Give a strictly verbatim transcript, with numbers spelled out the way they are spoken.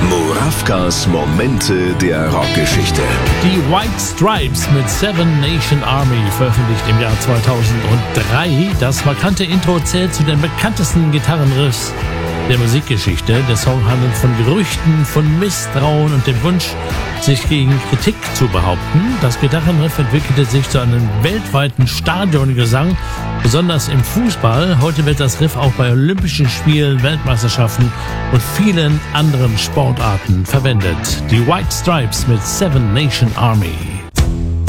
Murawkas Momente der Rockgeschichte. Die White Stripes mit Seven Nation Army, veröffentlicht im Jahr zweitausenddrei. Das markante Intro zählt zu den bekanntesten Gitarrenriffs der Musikgeschichte. Der Song handelt von Gerüchten, von Misstrauen und dem Wunsch, sich gegen Kritik zu behaupten. Das Gitarrenriff entwickelte sich zu einem weltweiten Stadiongesang, besonders im Fußball. Heute wird das Riff auch bei Olympischen Spielen, Weltmeisterschaften und vielen anderen Sportarten verwendet. Die White Stripes mit Seven Nation Army.